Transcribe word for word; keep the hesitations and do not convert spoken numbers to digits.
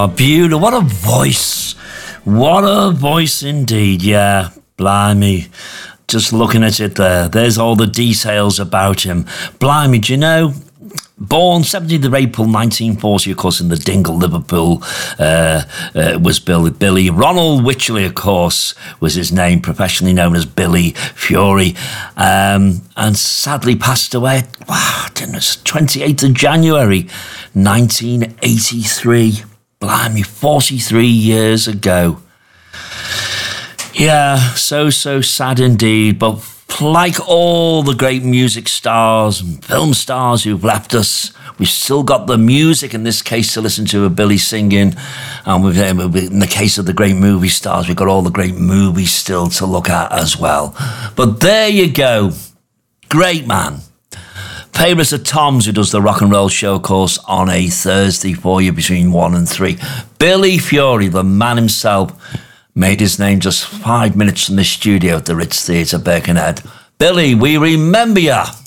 Oh, beautiful. What a voice. What a voice indeed. Yeah, blimey. Just looking at it there. There's all the details about him. Blimey, do you know... Born seventeenth of April nineteen forty, of course, in the Dingle, Liverpool, uh, uh, was Billy. Billy. Ronald Wycherley, of course, was his name, professionally known as Billy Fury, um, and sadly passed away, wow, goodness, twenty-eighth of January nineteen eighty-three. Blimey, forty-three years ago. Yeah, so, so sad indeed, but... Like all the great music stars and film stars who've left us, we've still got the music, in this case, to listen to a Billy singing. And we've, in the case of the great movie stars, we've got all the great movies still to look at as well. But there you go. Great man. Favourites of Tom's, who does the rock and roll show, of course, on a Thursday for you between one and three. Billy Fury, the man himself, made his name just five minutes from the studio at the Ritz Theatre, Birkenhead. Billy, we remember ya.